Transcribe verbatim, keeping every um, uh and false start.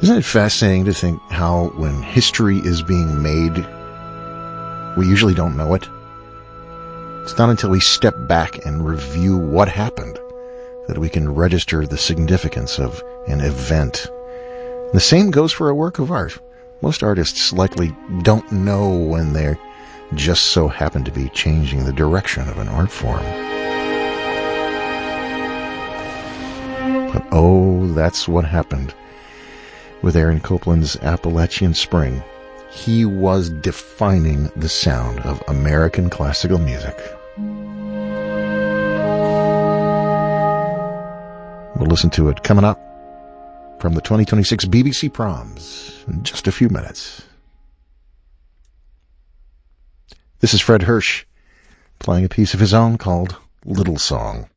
Isn't it fascinating to think how when history is being made, we usually don't know it? It's not until we step back and review what happened that we can register the significance of an event. The same goes for a work of art. Most artists likely don't know when they just so happen to be changing the direction of an art form. But oh, that's what happened with Aaron Copland's Appalachian Spring. He was defining the sound of American classical music. We'll listen to it coming up from the twenty twenty-six B B C Proms in just a few minutes. This is Fred Hirsch playing a piece of his own called Little Song.